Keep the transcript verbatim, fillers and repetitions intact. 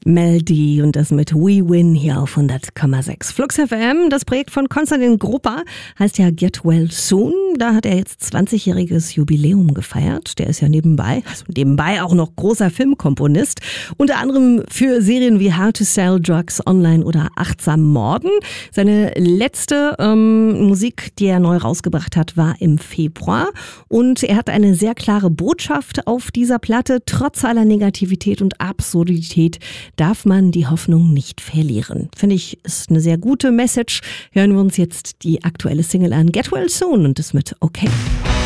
Mel D und das mit We Win hier auf hundert Komma sechs. Flux F M, das Projekt von Konstantin Gruppa, heißt ja Get Well Soon. Da hat er jetzt zwanzigjähriges Jubiläum gefeiert. Der ist ja nebenbei, also nebenbei auch noch großer Filmkomponist. Unter anderem für Serien wie How to Sell Drugs Online oder Achtsam Morden. Seine letzte ähm, Musik, die er neu rausgebracht hat, war im Februar. Und er hat eine sehr klare Botschaft auf dieser Platte. Trotz aller Negativität und Absurdität darf man die Hoffnung nicht verlieren. Finde ich, ist eine sehr gute Message. Hören wir uns jetzt die aktuelle Single an, Get Well Soon, und das mit Okay.